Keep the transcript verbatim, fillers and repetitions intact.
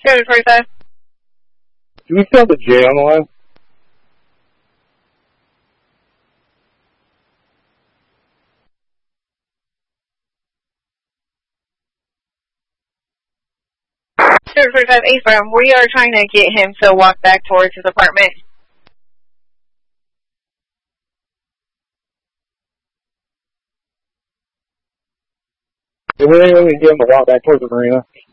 Two forty-five. Do we still have the J on the line? Two forty-five, East Brown. We are trying to get him to walk back towards his apartment. Is there any way we can get him to walk back towards the marina?